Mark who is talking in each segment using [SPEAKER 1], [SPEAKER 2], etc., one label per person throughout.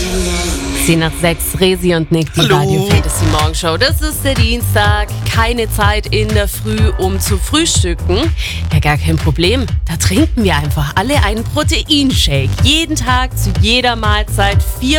[SPEAKER 1] 10 nach 6, Resi und Nick, die
[SPEAKER 2] Hallo.
[SPEAKER 1] Radio Fantasy Morgenshow. Das ist der Dienstag, keine Zeit in der Früh, um zu frühstücken. Ja, gar kein Problem. Da trinken wir einfach alle einen Proteinshake. Jeden Tag, zu jeder Mahlzeit,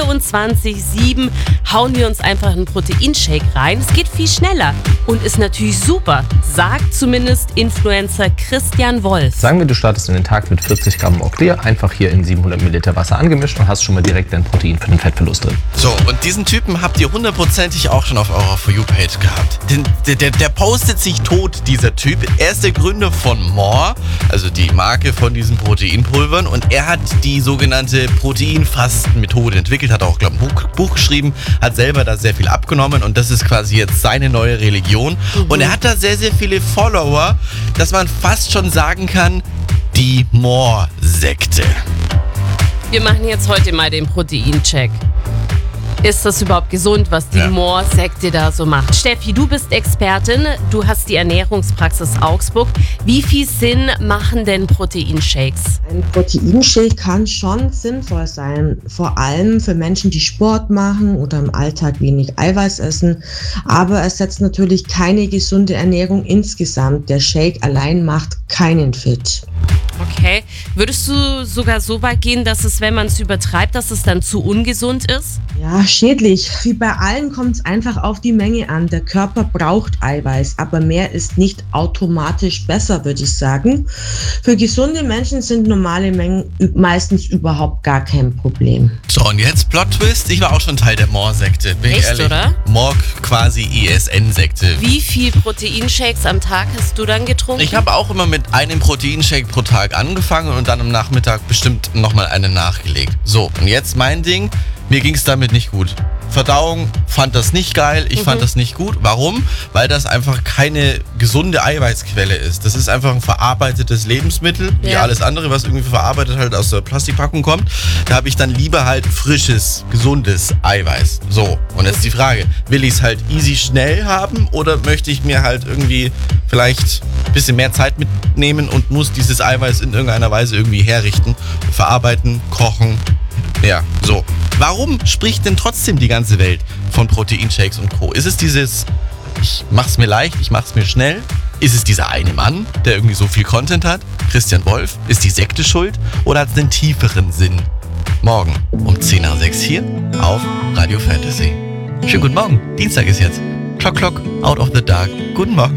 [SPEAKER 1] 24/7 hauen wir uns einfach einen Proteinshake rein. Es geht viel schneller und ist natürlich super, sagt zumindest Influencer Christian Wolf.
[SPEAKER 3] Sagen wir, du startest in den Tag mit 40 Gramm Oclear, einfach hier in 700 Milliliter Wasser angemischt und hast schon mal direkt dein Protein für den Fettverlust drin.
[SPEAKER 2] So, und diesen Typen habt ihr hundertprozentig auch schon auf eurer For You-Page gehabt. Der postet sich tot, dieser Typ. Er ist der Gründer von More, also die Marke von diesen Proteinpulvern. Und er hat die sogenannte Proteinfasten-Methode entwickelt, hat auch, glaube ich, ein Buch geschrieben, hat selber da sehr viel abgenommen. Und das ist quasi jetzt seine neue Religion. Und er hat da sehr, sehr viele Follower, dass man fast schon sagen kann, die More-Sekte.
[SPEAKER 1] Wir machen jetzt heute mal den Proteincheck. Ist das überhaupt gesund, was die More-Sekte da so macht? Steffi, du bist Expertin, du hast die Ernährungspraxis Augsburg. Wie viel Sinn machen denn Proteinshakes?
[SPEAKER 4] Ein Proteinshake kann schon sinnvoll sein, vor allem für Menschen, die Sport machen oder im Alltag wenig Eiweiß essen. Aber es setzt natürlich keine gesunde Ernährung insgesamt. Der Shake allein macht keinen fit.
[SPEAKER 1] Okay. Würdest du sogar so weit gehen, dass es, wenn man es übertreibt, dass es dann zu ungesund ist?
[SPEAKER 4] Ja, schädlich. Wie bei allen kommt es einfach auf die Menge an. Der Körper braucht Eiweiß, aber mehr ist nicht automatisch besser, würde ich sagen. Für gesunde Menschen sind normale Mengen meistens überhaupt gar kein Problem.
[SPEAKER 2] So, und jetzt Plot-Twist. Ich war auch schon Teil der More-Sekte. Bin ich
[SPEAKER 1] Echt,
[SPEAKER 2] ehrlich?
[SPEAKER 1] oder?
[SPEAKER 2] More quasi ISN-Sekte.
[SPEAKER 1] Wie viel Proteinshakes am Tag hast du dann getrunken?
[SPEAKER 2] Ich habe auch immer mit einem Proteinshake pro Tag angefangen und dann am Nachmittag bestimmt nochmal einen nachgelegt. So, und jetzt mein Ding. Mir ging es damit nicht gut. Verdauung fand das nicht geil, ich fand das nicht gut. Warum? Weil das einfach keine gesunde Eiweißquelle ist. Das ist einfach ein verarbeitetes Lebensmittel, wie alles andere, was irgendwie verarbeitet halt aus der Plastikpackung kommt. Da habe ich dann lieber halt frisches, gesundes Eiweiß. So, und jetzt die Frage, will ich es halt easy schnell haben oder möchte ich mir halt irgendwie vielleicht ein bisschen mehr Zeit mitnehmen und muss dieses Eiweiß in irgendeiner Weise irgendwie herrichten, verarbeiten, kochen. Ja, so. Warum spricht denn trotzdem die ganze Welt von Proteinshakes und Co.? Ist es dieses, ich mach's mir leicht, ich mach's mir schnell? Ist es dieser eine Mann, der irgendwie so viel Content hat? Christian Wolf? Ist die Sekte schuld? Oder hat es einen tieferen Sinn? Morgen um 10 nach 6 hier auf Radio Fantasy. Schönen guten Morgen, Dienstag ist jetzt. Clock, out of the dark. Guten Morgen.